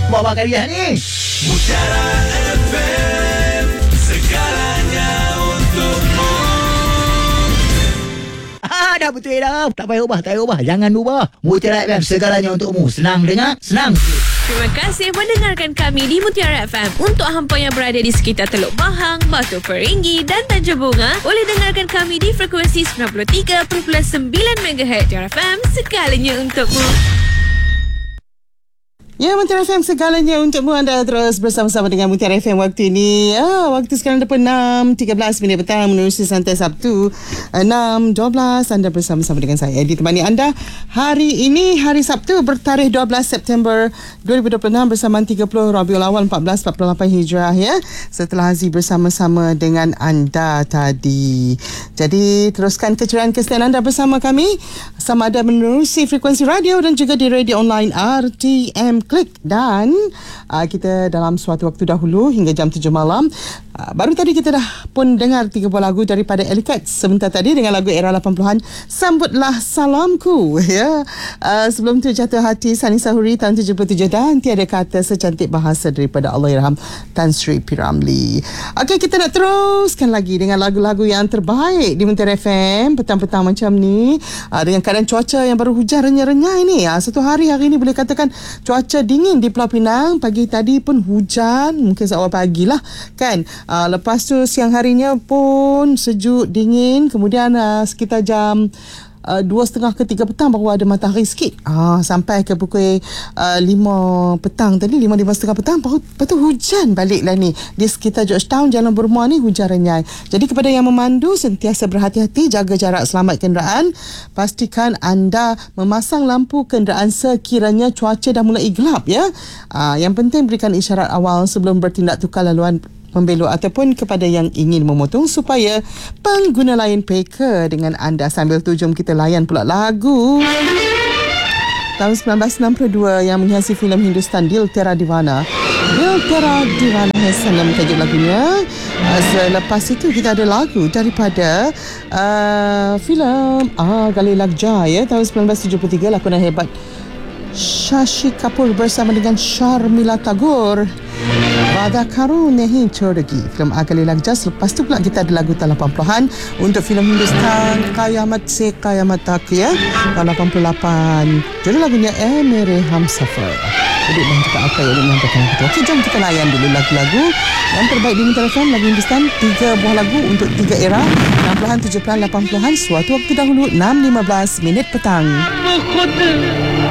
Bawa kalian ni. Mutiara FM, segalanya untukmu. Dah betul dah. Tak payah ubah. Jangan ubah. Mutiara FM, segalanya untukmu. Senang dengar, senang. Terima kasih mendengarkan kami di Mutiara FM. Untuk hampa yang berada di sekitar Teluk Bahang, Batu Peringgi dan Tanjung Bunga, boleh dengarkan kami di frekuensi 93.9 MHz. Mutiara FM, segalanya untukmu. Ya, Mutiara FM, segalanya untukmu. Anda terus bersama-sama dengan Mutiara FM waktu ini. Waktu sekarang dah 6.13 minit petang menerusi santai Sabtu 6.12. Anda bersama-sama dengan saya, ditemani anda hari ini, hari Sabtu bertarikh 12 September 2026 bersama 30 Rabiul Awal 1448 Hijrah, ya. Setelah Hazi bersama-sama dengan anda tadi. Jadi teruskan keceriaan kesetiaan anda bersama kami, sama ada menerusi frekuensi radio dan juga di radio online RTM Klik. Dan kita dalam suatu waktu dahulu hingga jam 7 malam, baru tadi kita dah pun dengar 3 buah lagu daripada Ellie sebentar tadi dengan lagu era 80-an, Sambutlah Salamku, ya. Sebelum tu Jatuh Hati, Sani Sahuri tahun 77, dan Tiada Kata Secantik Bahasa daripada Allahyarham Tan Sri P. Ramlee. Okey, kita nak teruskan lagi dengan lagu-lagu yang terbaik di Mutiara FM petang-petang macam ni, dengan keadaan cuaca yang baru hujan renyah-renyah ini. Satu hari ni boleh katakan cuaca dingin di Pulau Pinang. Pagi tadi pun hujan, mungkin seawal pagi lah kan. Lepas tu siang harinya pun sejuk, dingin. Kemudian sekitar jam 2.30 ke 3 petang baru ada matahari sikit. Sampai ke pukul 5 petang tadi, 5.30 petang, lepas tu hujan balik lah ni. Di sekitar Georgetown, Jalan Burma ni hujan renyai. Jadi kepada yang memandu, sentiasa berhati-hati, jaga jarak, selamat kenderaan. Pastikan anda memasang lampu kenderaan sekiranya cuaca dah mulai gelap, ya. Yang penting berikan isyarat awal sebelum bertindak tukar laluan membelok ataupun kepada yang ingin memotong supaya pengguna lain peka dengan anda. Sambil tu jom kita layan pula lagu tahun 1962 yang menghiasi filem Hindustan, Dil Tera Divana. Dil Tera Divana Hasan tajuk lagunya. Selepas itu kita ada lagu daripada filem Gali Lagja, ya, tahun 1973, lakonan hebat Shashi Kapoor bersama dengan Sharmila Tagore, Vada Karu Nehi Chodagi, filem Gali Lagja. Lepas tu pula kita ada lagu tahun 80-an untuk filem Hindustan, Qayamat Se Qayamat Tak, ya, tahun 88. Judul lagunya Mere Hamsafar. Jadi dan juga apa yang menyampaikan kita. Okey, jom kita layan dulu lagu-lagu yang terbaik di Mutiara FM, lagu Hindustan. 3 buah lagu untuk 3 era, 60-an, 70-an, 80-an. Suatu waktu dahulu, 6.15 minit petang.